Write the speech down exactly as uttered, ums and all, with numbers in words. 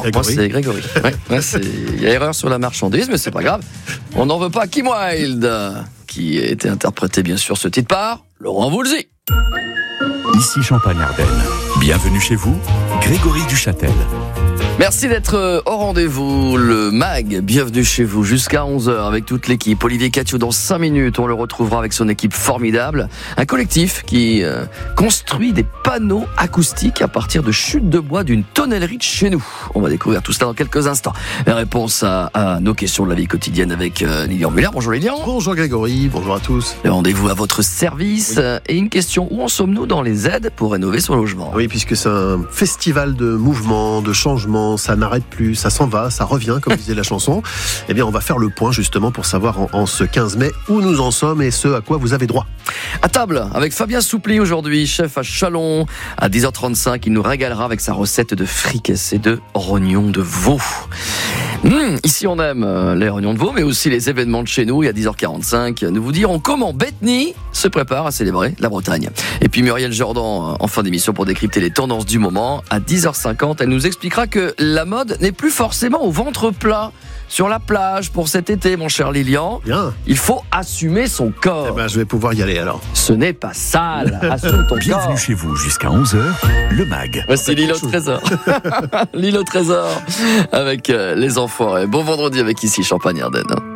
Grégory. moi c'est Grégory. Ouais, ouais, c'est... Il y a erreur sur la marchandise, mais c'est pas grave. On n'en veut pas. Kim Wilde, qui a été interprété bien sûr ce titre par Laurent Voulzy. Ici Champagne-Ardenne. Bienvenue chez vous, Grégory Duchâtel. Merci d'être au rendez-vous, le M A G. Bienvenue chez vous jusqu'à onze heures avec toute l'équipe. Olivier Catio dans cinq minutes, on le retrouvera avec son équipe formidable. Un collectif qui euh, construit des panneaux acoustiques à partir de chutes de bois d'une tonnellerie de chez nous. On va découvrir tout cela dans quelques instants. La réponse à, à nos questions de la vie quotidienne avec euh, Lilian Muller. Bonjour Lilian. Bonjour Grégory, bonjour à tous. Le rendez-vous à votre service. Oui. Et une question, où en sommes-nous dans les aides pour rénover son logement ? Oui, puisque c'est un festival de mouvements, de changements. Ça n'arrête plus, ça s'en va, ça revient, comme disait la chanson. Eh bien, on va faire le point justement pour savoir en, en ce quinze mai où nous en sommes et ce à quoi vous avez droit. À table, avec Fabien Soupli aujourd'hui, chef à Chalon. À dix heures trente-cinq, il nous régalera avec sa recette de fricassé de rognons de veau. Mmh, ici, on aime les rognons de veau, mais aussi les événements de chez nous. Et à dix heures quarante-cinq, nous vous dirons comment Bethany se prépare à célébrer la Bretagne. Et puis Muriel Jordan, en fin d'émission, pour décrypter les tendances du moment. À dix heures cinquante, elle nous expliquera que la mode n'est plus forcément au ventre plat sur la plage pour cet été, mon cher Lilian. Bien. Il faut assumer son corps. Eh ben, je vais pouvoir y aller alors. Ce n'est pas sale. Assume ton Bienvenue corps. Bienvenue chez vous jusqu'à onze heures, le M A G. Voici l'île au trésor. L'île au trésor avec les Enfoirés. Bon vendredi avec ici Champagne-Ardenne.